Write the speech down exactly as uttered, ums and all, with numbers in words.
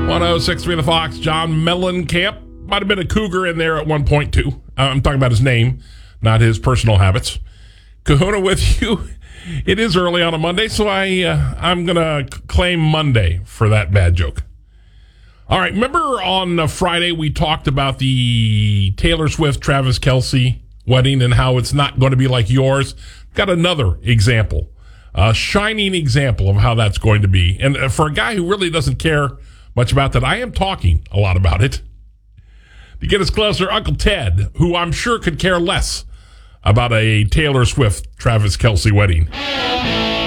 one oh six point three The Fox, John Mellencamp. Might have been a cougar in there at one point, too. I'm talking about his name, not his personal habits. Kahuna with you. It is early on a Monday, so I, uh, I'm going to claim Monday for that bad joke. All right, remember on uh, Friday we talked about the Taylor Swift, Travis Kelce wedding and how it's not going to be like yours? Got another example, a shining example of how that's going to be. And uh, for a guy who really doesn't care much about that, I am talking a lot about it. To get us closer, Uncle Ted, who I'm sure could care less about a Taylor Swift, Travis Kelce wedding.